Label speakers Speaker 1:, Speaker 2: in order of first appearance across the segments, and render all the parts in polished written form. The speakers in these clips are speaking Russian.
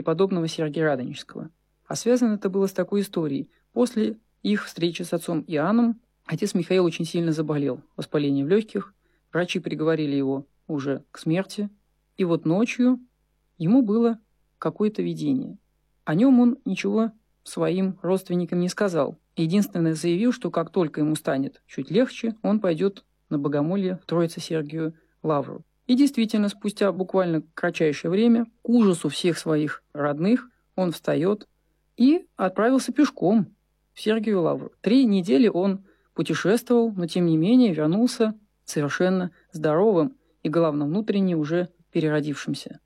Speaker 1: преподобного Сергия Радонежского. А связано это было с такой историей. После их встречи с отцом Иоанном отец Михаил очень сильно заболел, воспаление в легких, врачи приговорили его уже к смерти, и вот ночью ему было какое-то видение. О нем он ничего своим родственникам не сказал. Единственное, заявил, что как только ему станет чуть легче, он пойдет на богомолье в Троице-Сергию Лавру. И действительно, спустя буквально кратчайшее время, к ужасу всех своих родных, он встает и отправился пешком в Сергию Лавру. 3 недели он путешествовал, но тем не менее вернулся совершенно здоровым и, главное, внутренне уже переродившимся.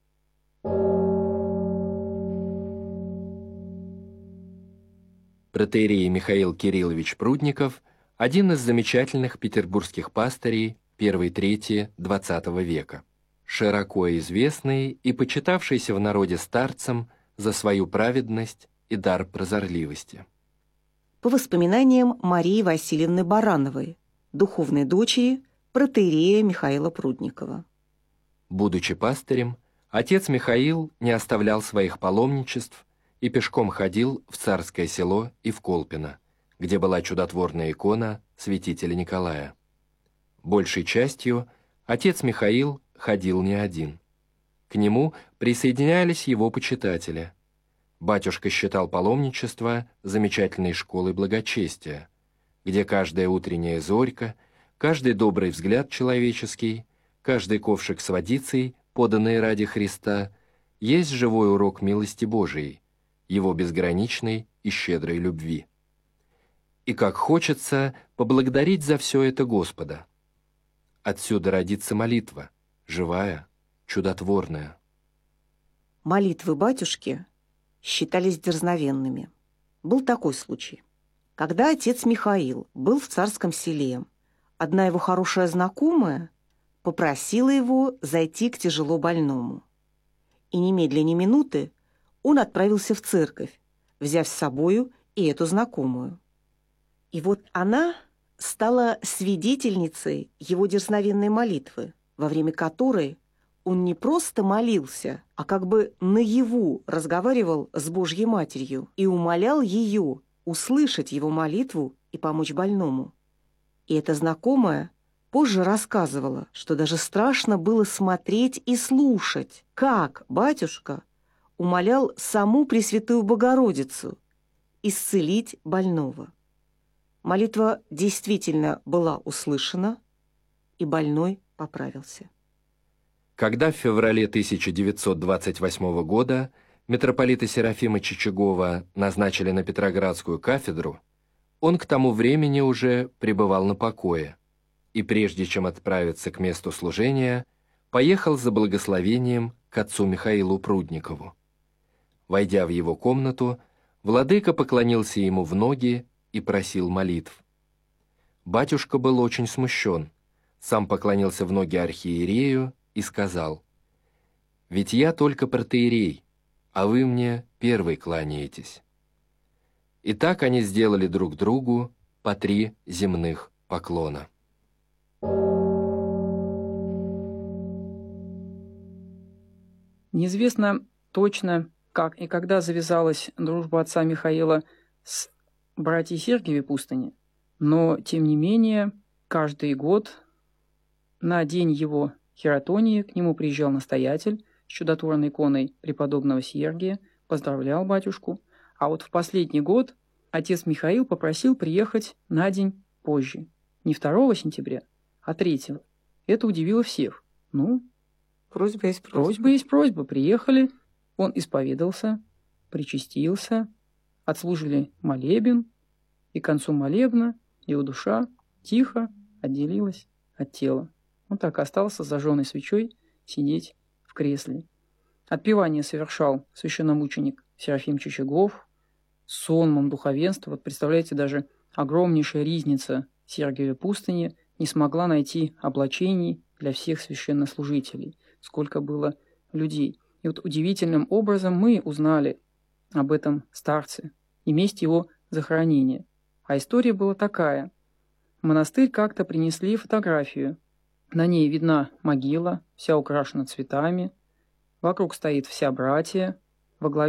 Speaker 2: Протоиерей Михаил Кириллович Прудников – один из замечательных петербургских пастырей первой трети XX века, широко известный и почитавшийся в народе старцем за свою праведность и дар прозорливости.
Speaker 3: По воспоминаниям Марии Васильевны Барановой, духовной дочери протоиерея Михаила Прудникова.
Speaker 2: Будучи пастырем, отец Михаил не оставлял своих паломничеств и пешком ходил в Царское Село и в Колпино, где была чудотворная икона святителя Николая. Большей частью отец Михаил ходил не один. К нему присоединялись его почитатели. Батюшка считал паломничество замечательной школой благочестия, где каждая утренняя зорька, каждый добрый взгляд человеческий, каждый ковшик с водицей, поданный ради Христа, есть живой урок милости Божией, его безграничной и щедрой любви. И как хочется поблагодарить за все это Господа. Отсюда родится молитва, живая, чудотворная.
Speaker 3: Молитвы батюшки считались дерзновенными. Был такой случай. Когда отец Михаил был в Царском Селе, одна его хорошая знакомая попросила его зайти к тяжело больному. И немедленно ни минуты он отправился в церковь, взяв с собою и эту знакомую. И вот она стала свидетельницей его дерзновенной молитвы, во время которой он не просто молился, а как бы наяву разговаривал с Божьей Матерью и умолял ее услышать его молитву и помочь больному. И эта знакомая позже рассказывала, что даже страшно было смотреть и слушать, как батюшка умолял саму Пресвятую Богородицу исцелить больного. Молитва действительно была услышана, и больной поправился.
Speaker 2: Когда в феврале 1928 года митрополита Серафима Чичагова назначили на Петроградскую кафедру, он к тому времени уже пребывал на покое, и прежде чем отправиться к месту служения, поехал за благословением к отцу Михаилу Прудникову. Войдя в его комнату, владыка поклонился ему в ноги и просил молитв. Батюшка был очень смущен, сам поклонился в ноги архиерею и сказал: «Ведь я только протоиерей, а вы мне первый кланяетесь». И так они сделали друг другу по 3 земных поклона.
Speaker 1: Неизвестно точно, как и когда завязалась дружба отца Михаила с братьей Сергиевой Пустыни, но, тем не менее, каждый год на день его хератонии к нему приезжал настоятель с чудотворной иконой преподобного Сергия, поздравлял батюшку, а вот в последний год отец Михаил попросил приехать на день позже, не 2 сентября, а 3. Это удивило всех.
Speaker 3: Просьба есть просьба.
Speaker 1: Просьба есть просьба. Приехали, он исповедался, причастился, отслужили молебен, и к концу молебна его душа тихо отделилась от тела. Он так и остался с зажженной свечой сидеть в кресле. Отпевание совершал священномученик Серафим Чичагов с сонмом духовенства. Вот представляете, даже огромнейшая ризница Сергиевой Пустыни не смогла найти облачений для всех священнослужителей. Сколько было людей. И вот удивительным образом мы узнали об этом старце и месте его захоронения. А история была такая. В монастырь как-то принесли фотографию. На ней видна могила, вся украшена цветами. Вокруг стоит вся братья. Во главе